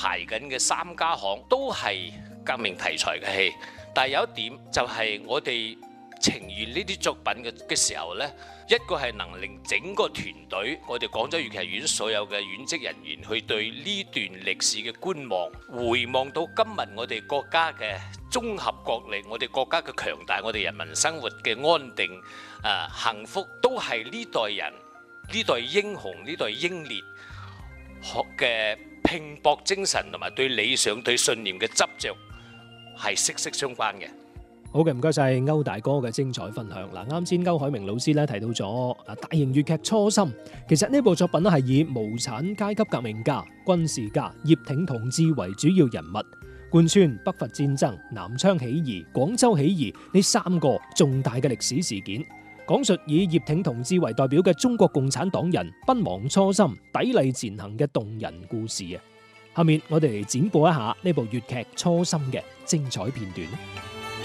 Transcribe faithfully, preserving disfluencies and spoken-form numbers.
排緊嘅三家行都係革命題材嘅戲，但係有一點就係我哋呈現呢啲作品嘅嘅時候呢，一個係能令整個團隊，我哋廣州粵劇院所有嘅院職人員去對呢段歷史嘅觀望，回望到今日我哋國家嘅綜合國力，我哋國家嘅強大，我哋人民生活嘅安定、啊幸福，都係呢代人、呢代英雄、呢代英烈學嘅拼搏精神同埋對理想、對信念嘅執着係息息相關嘅。 好嘅，唔該晒歐大哥嘅精彩分享。嗱，啱先歐海明老師咧提到咗啊大型粵劇初心，其實呢部作品咧係以無產階級革命家、軍事家葉挺同志為主要人物，貫穿北伐戰爭、南昌起義、廣州起義呢三個重大嘅歷史事件，講述以葉挺同志為代表嘅中國共產黨人不忘初心、砥礪前行嘅動人故事啊！下面我哋嚟展播一下呢部粵劇初心嘅精彩片段。